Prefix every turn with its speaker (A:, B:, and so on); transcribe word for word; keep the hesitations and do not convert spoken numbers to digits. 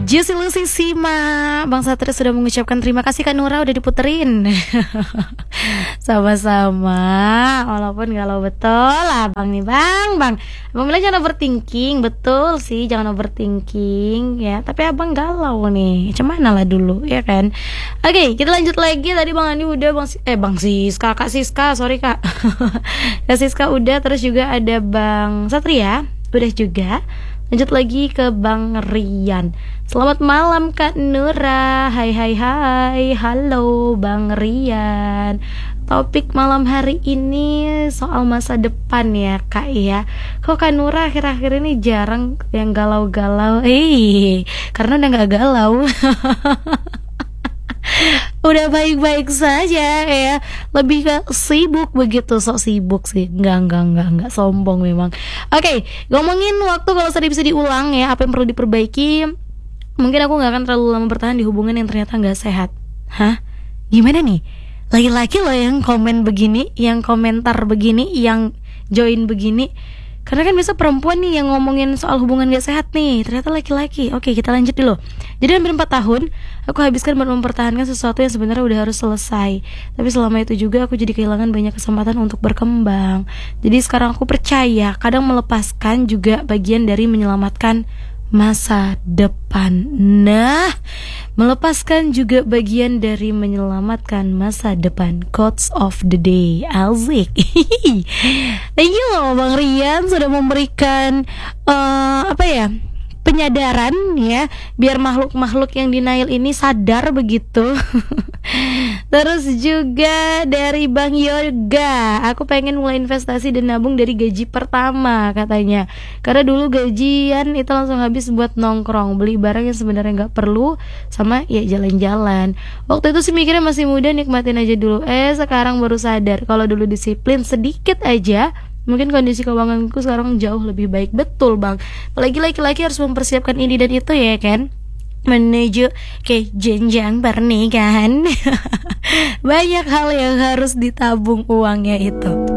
A: Juicy Lucy Sima, Bang Satria sudah mengucapkan terima kasih Kak Nura udah diputerin. Sama-sama. Walaupun galau betul Abang nih Bang Bang Abang bilang jangan overthinking. Betul sih, jangan overthinking ya. Tapi Abang galau nih, cuman lah dulu ya kan. Oke, kita lanjut lagi. Tadi Bang Andi udah, Bang Eh Bang Siska, Kak Siska, sorry Kak. Kak Siska udah. Terus juga ada Bang Satria udah juga. Lanjut lagi ke Bang Rian. Selamat malam Kak Nura. Hai hai hai. Halo Bang Rian. Topik malam hari ini soal masa depan ya Kak ya. Kok Kak Nura akhir-akhir ini jarang yang galau-galau? Eh, karena udah gak galau. Udah baik-baik saja ya. Lebih ke sibuk begitu. Sok sibuk sih. Enggak, enggak, enggak, enggak sombong memang. Oke, okay, ngomongin waktu kalau tadi bisa diulang ya. Apa yang perlu diperbaiki? Mungkin aku gak akan terlalu lama bertahan di hubungan yang ternyata gak sehat. Hah? Gimana nih? Laki-laki loh yang komen begini, yang komentar begini, yang join begini. Karena kan biasa perempuan nih yang ngomongin soal hubungan gak sehat nih. Ternyata laki-laki. Oke, kita lanjut dulu. Jadi hampir empat tahun aku habiskan buat mempertahankan sesuatu yang sebenarnya udah harus selesai. Tapi selama itu juga aku jadi kehilangan banyak kesempatan untuk berkembang. Jadi sekarang aku percaya kadang melepaskan juga bagian dari menyelamatkan masa depan. Nah, melepaskan juga bagian dari menyelamatkan masa depan. Quotes of the day. Asik. Thank you loh Bang Rian sudah memberikan uh, apa ya, penyadaran ya, biar makhluk-makhluk yang denial ini sadar begitu. Terus juga dari Bang Yoga, aku pengen mulai investasi dan nabung dari gaji pertama katanya. Karena dulu gajian itu langsung habis buat nongkrong, beli barang yang sebenarnya gak perlu, sama ya jalan-jalan. Waktu itu sih mikirnya masih muda, nikmatin aja dulu. Eh sekarang baru sadar kalau dulu disiplin sedikit aja, mungkin kondisi keuanganku sekarang jauh lebih baik. Betul Bang, apalagi laki-laki harus mempersiapkan ini dan itu ya kan, menuju ke jenjang pernikahan. Banyak hal yang harus ditabung uangnya itu.